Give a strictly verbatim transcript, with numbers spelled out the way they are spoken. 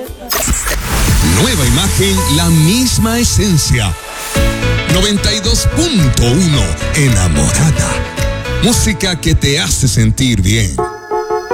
Nueva imagen, la misma esencia. noventa y dos punto uno, enamorada. Música que te hace sentir bien.